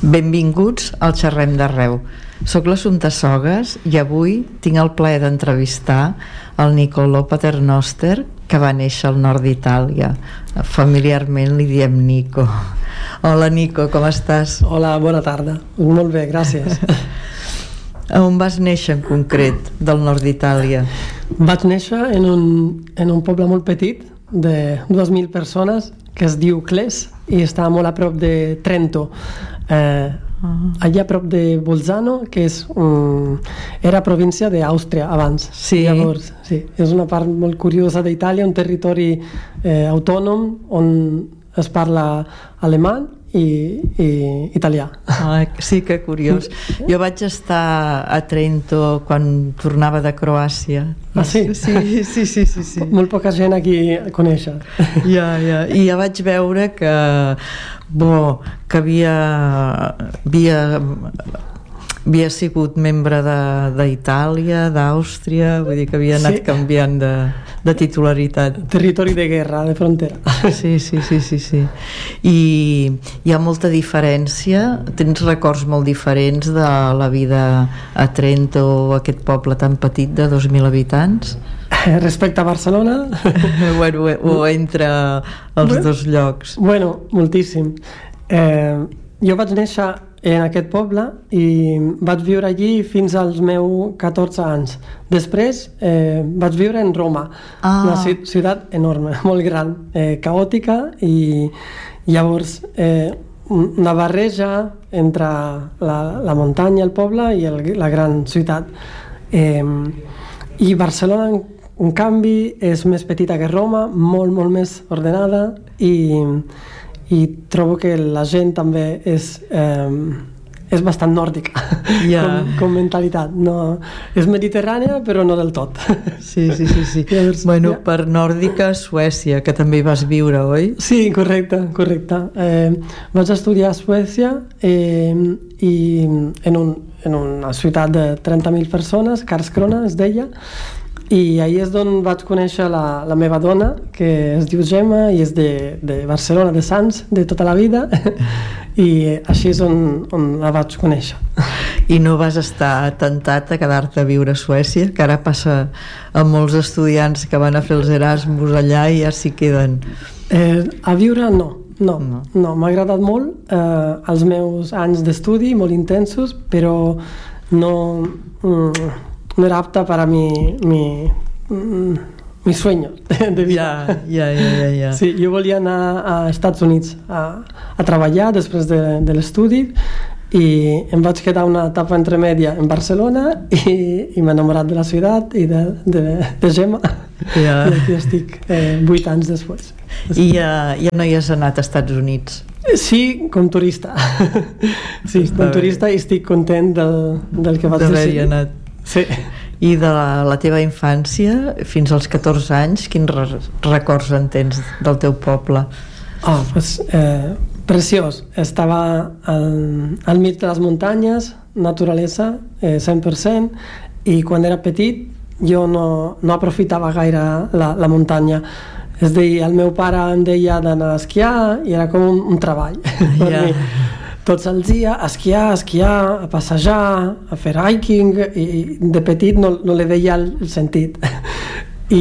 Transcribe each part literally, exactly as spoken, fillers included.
Benvinguts al Xerrem d'Arreu. Soc l'Assumpta Sogas i avui tinc el plaer d'entrevistar el Niccolò Paternoster, que va néixer al nord d'Itàlia. Familiarment li diem Nico. Hola Nico, com estàs? Hola, bona tarda. Molt bé, gràcies. On vas néixer en concret del nord d'Itàlia? Vaig néixer en un, en un poble molt petit de dues mil persones que es diu Cles i està molt a prop de Trento. Eh, allà a prop de Bolzano, que és un, era província d'Àustria abans. Sí. Llavors, sí, és una part molt curiosa d'Itàlia, un territori eh, autònom on es parla alemany i, i italià. Ah, sí, que curiós. Jo vaig estar a Trento quan tornava de Croàcia. Ah, sí? Sí, sí, sí, sí, sí. Molt poca gent aquí coneix. Ja, ja. I ja vaig veure que, bo, que havia, havia, havia sigut membre d'Itàlia, d'Àustria, vull dir que havia anat Sí. canviant de, de titularitat. Territori de guerra, de frontera. Sí, sí, sí, sí, sí. I hi ha molta diferència? Tens records molt diferents de la vida a Trento, aquest poble tan petit de dos mil habitants? Respecte a Barcelona... Bueno, o entre els Bueno. dos llocs? Bueno, moltíssim. Eh, jo vaig néixer en aquest poble i vaig viure allí fins als meus catorze anys. Després eh, vaig viure en Roma, Ah. una ci- ciutat enorme, molt gran, eh, caòtica, i llavors eh, un- una barreja entre la, la muntanya, el poble i el, la gran ciutat. Eh, I Barcelona, en, en canvi, és més petita que Roma, molt, molt més ordenada, i i trobo que la gent també és, eh, és bastant nòrdica Ja. com, com mentalitat. No, és mediterrània però no del tot. Sí, sí, sí, sí. Llavors, Bueno, ja. per nòrdica, Suècia, que també hi vas viure, oi? Sí, correcte, correcte. Eh, vaig estudiar a Suècia eh, i en, un, en una ciutat de trenta mil persones, Karlskrona es deia, i ahir és d'on vaig conèixer la, la meva dona, que es diu Gemma i és de, de Barcelona, de Sants, de tota la vida, i així és on, on la vaig conèixer. I no vas estar tentat a quedar-te a viure a Suècia, que ara passa a molts estudiants que van a fer els Erasmus allà i ja s'hi queden. Eh, a viure no, no, No. no. M'ha agradat molt eh, els meus anys d'estudi, molt intensos, però no, mm, no era apta para mi, mi, mm, mis sueños de vida. Ja, ja, ja, ja, ja. Sí, jo volia anar a Estats Units a, a treballar després de, de l'estudi i em vaig quedar una etapa intermèdia en Barcelona i, i m'he enamorat de la ciutat i de, de, de Gemma. Ja. I aquí estic eh, vuit anys després. I ja, ja no hi has anat a Estats Units? Sí, com turista. Sí, Està com bé. turista i estic content del, del que vaig D'haver-hi decidir. anat. Sí. I de la, la teva infància, fins als catorze anys, quins re records en tens del teu poble? Oh, pues, eh, preciós. Estava al, al mig de les muntanyes, naturalesa, eh, cent per cent, i quan era petit jo no, no aprofitava gaire la, la muntanya. És a dir, el meu pare em deia d'anar a esquiar i era com un, un treball per Ja. mi. Tots els dies, a esquiar, a esquiar, a passejar, a fer hiking, i de petit no, no li veia el, el sentit. I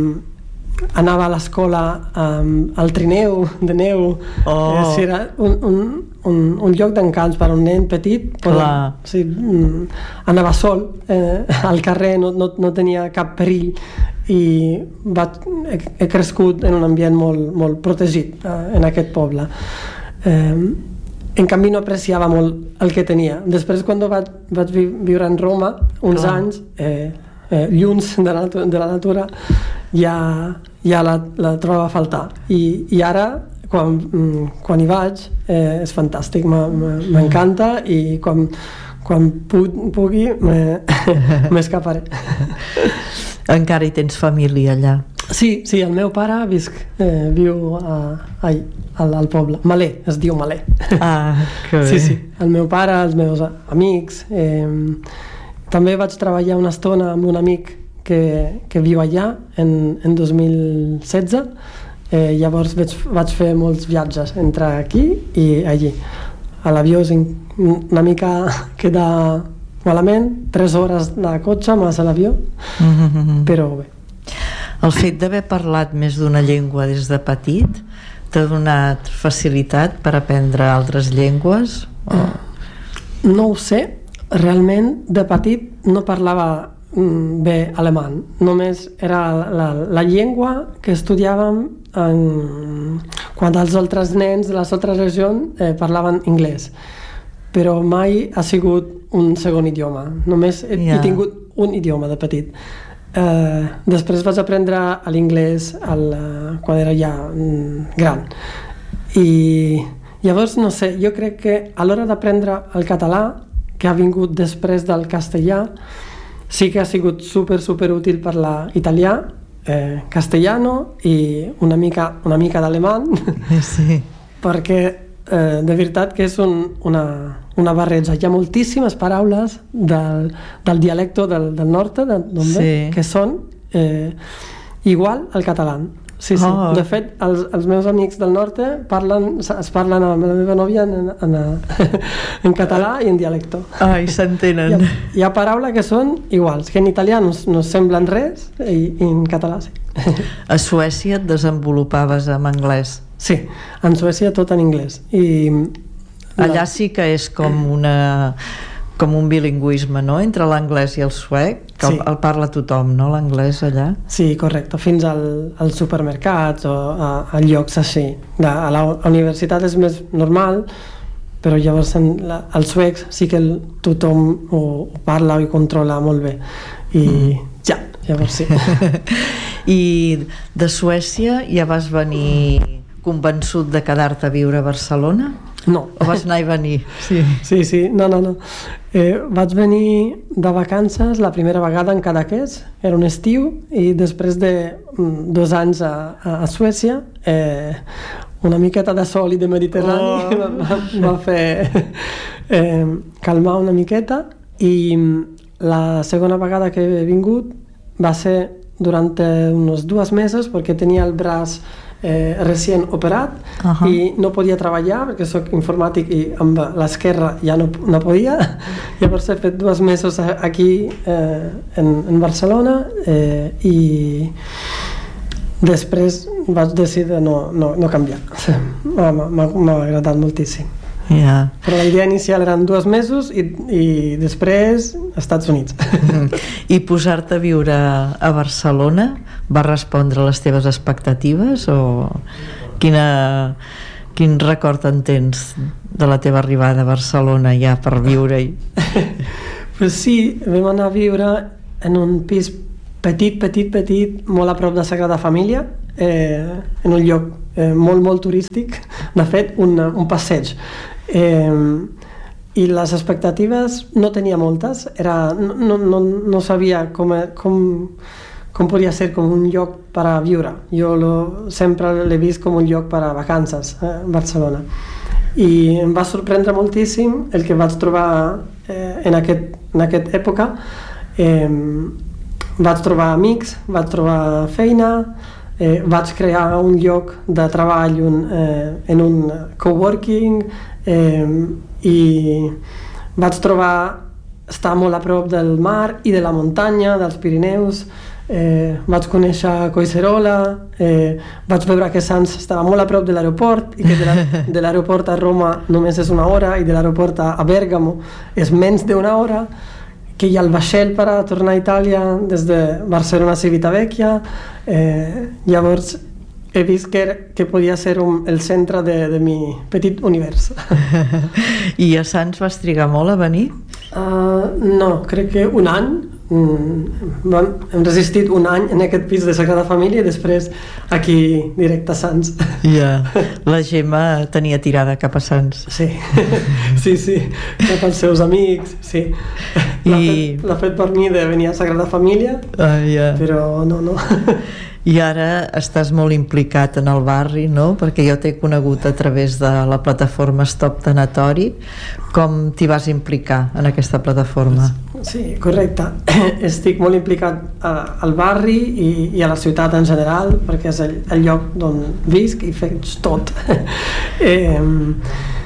anava a l'escola um, al trineu de neu. Oh. Eh, sí, era un, un, un, un lloc d'encants per a un nen petit. Clar. Sí, mm, anava sol eh, al carrer, no, no, no tenia cap perill i vaig, he, he crescut en un ambient molt, molt protegit eh, en aquest poble. Eh, en canvi no apreciava molt el que tenia. Després, quan vaig, vaig vi viure en Roma uns Clar. anys, eh, eh, lluny de la, natu de la natura, ja, ja la, la trobava a faltar. I, i ara, quan, mm, quan hi vaig, eh, és fantàstic, m'encanta i quan, quan pu pugui m'escaparé. Encara hi tens família allà? Sí, sí, el meu pare visc, eh, viu a, ai, al, al poble. Malé, es diu Malé. Ah, que bé. Sí, sí, el meu pare, els meus amics. Eh, també vaig treballar una estona amb un amic que, que viu allà en, en dos mil setze. Eh, llavors vaig, vaig fer molts viatges entre aquí i allí. a l'avió és una mica queda malament, tres hores de cotxe més a l'avió, mm-hmm. però bé. El fet d'haver parlat més d'una llengua des de petit t'ha donat facilitat per aprendre altres llengües? O... No ho sé, realment de petit no parlava bé alemany, només era la, la llengua que estudiàvem en, quan els altres nens de les altres regions eh, parlaven anglès, però mai ha sigut un segon idioma, només he, yeah. he tingut un idioma de petit. Eh, després vaig aprendre l'inglès quan era ja gran, i llavors no sé, jo crec que a l'hora d'aprendre el català, que ha vingut després del castellà, sí que ha sigut super, super útil parlar italià, eh, castellano i una mica, una mica d'alemany, sí. perquè eh, de veritat que és un, una, una barreja. Hi ha moltíssimes paraules del, del dialecte del, del nord, de, sí. que són eh, igual al català. Sí, sí. Oh. De fet, els, els meus amics del nord parlen, es parlen amb la meva nòvia en, en, en català i en dialecte. Ai, s'entenen. Hi, hi ha paraules que són iguals, que en italià no, no semblen res i, i en català sí. A Suècia et desenvolupaves en anglès? Sí, en Suècia tot en anglès. I allà sí que és com una... com un bilingüisme, no?, entre l'anglès i el suec, que sí. el, el parla tothom, no?, l'anglès allà? Sí, correcte, fins al, als supermercats o a, a llocs així. De, a la universitat és més normal, però llavors en la, el suec sí que el, tothom ho, ho parla i controla molt bé. I mm. ja, llavors sí. I de Suècia ja vas venir convençut de quedar-te a viure a Barcelona? No. O vas anar i venir? Sí, sí, sí. no, no, no. Eh, vaig venir de vacances la primera vegada en Cadaqués, era un estiu, i després de mm, dos anys a, a Suècia, eh, una miqueta de sol i de Mediterrani oh. va, va fer eh, calmar una miqueta, i la segona vegada que he vingut va ser durant uns dos mesos perquè tenia el braç Eh, recient operat uh-huh. i no podia treballar perquè soc informàtic i amb l'esquerra ja no, no podia. Llavors he fet dos mesos aquí eh, en, en Barcelona eh, i després vaig decidir no, no, no canviar. M'ha agradat moltíssim. Yeah. Però la idea inicial eren dos mesos i, i després als Estats Units. I posar-te a viure a Barcelona va respondre a les teves expectatives o quina, quin record en tens de la teva arribada a Barcelona ja per viure-hi? Pues sí, vam anar a viure en un pis petit, petit, petit, molt a prop de Sagrada Família, eh, en un lloc eh, molt, molt turístic, de fet un, un passeig. Eh, i les expectatives no tenia moltes, era, no, no, no sabia com, com, com podia ser com un lloc per a viure. Jo lo, sempre l'he vist com un lloc per a vacances a eh, Barcelona, i em va sorprendre moltíssim el que vaig trobar eh, en, aquest, en aquesta època. eh, vaig trobar amics, vaig trobar feina, eh, vaig crear un lloc de treball un, eh, en un coworking, eh, i vaig trobar estar molt a prop del mar i de la muntanya, dels Pirineus. Eh, vaig conèixer Collserola, eh, vaig veure que Sants estava molt a prop de l'aeroport i que de l'aeroport a Roma només és una hora i de l'aeroport a Bèrgamo és menys d'una hora, que hi ha el vaixell per a tornar a Itàlia des de Barcelona a Civitavecchia. Eh, llavors he vist que, que podia ser un, el centre de, de mi petit univers. I a Sants vas trigar molt a venir? Uh, no, crec que un any. Mm, hem resistit un any en aquest pis de Sagrada Família i després aquí directe a Sants. Yeah. La Gemma tenia tirada cap a Sants. Sí, sí, sí, cap als seus amics, sí. L'ha I... fet, l'ha fet per mi de venir a Sagrada Família, uh, yeah. però no, no. I ara estàs molt implicat en el barri, no? Perquè jo t'he conegut a través de la plataforma Stop Tanatori. Com t'hi vas implicar en aquesta plataforma? Sí, correcte. Estic molt implicat al barri i, i a la ciutat en general, perquè és el, el lloc on visc i faig tot. eh,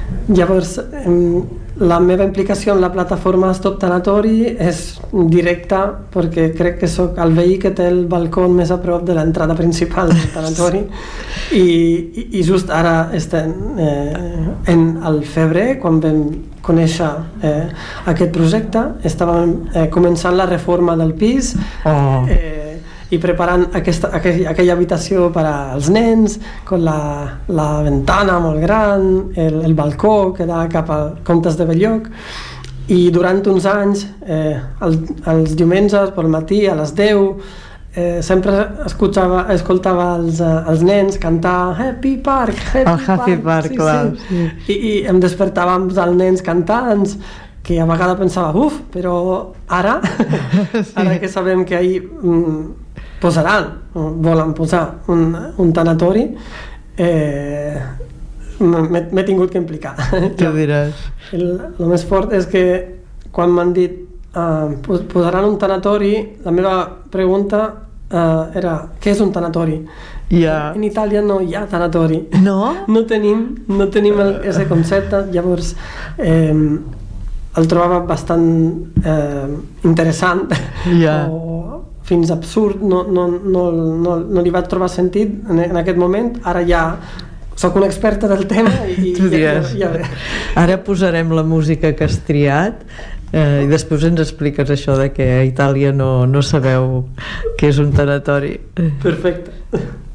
Llavors, la meva implicació en la plataforma Stop Tanatori és directa perquè crec que sóc el veí que té el balcó més a prop de l'entrada principal del tanatori i, i, i just ara estem eh, en el febrer, quan vam conèixer eh, aquest projecte, estàvem eh, començant la reforma del pis, oh. eh, i preparant aquesta, aquella, aquella habitació per als nens, amb la, la ventana molt gran, el, el balcó que da cap a Comtes de Belloc, i durant uns anys, eh, el, els diumenges pel matí a les deu, eh, sempre escoltava, escoltava els, els nens cantar Happy Park, Happy el Happy Park, Park sí, clar. Sí. I, i em despertava amb els nens cantant, que a vegades pensava, uf, però ara, sí. ara que sabem que ahir mm, posaran, volen posar un, un tanatori, eh, m'he tingut que implicar. Tu diràs. El, el més fort és que quan m'han dit uh, posaran un tanatori, la meva pregunta uh, era, què és un tanatori? Yeah. En Itàlia no hi ha tanatori. No? No tenim, no tenim el, ese concepte, llavors eh, el trobava bastant eh, interessant yeah. o fins absurd, no, no, no, no, no li vaig trobar sentit en, en aquest moment. Ara ja soc una experta del tema i, tu diràs. Ja, ja, ja. Ara posarem la música que has triat eh, i després ens expliques això de que a Itàlia no, no sabeu què és un tanatori. Perfecte.